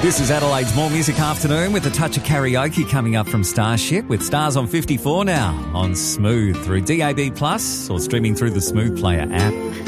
This is Adelaide's More Music Afternoon with a touch of karaoke coming up from Starship with Stars on 54 now on Smooth through DAB Plus or streaming through the Smooth Player app.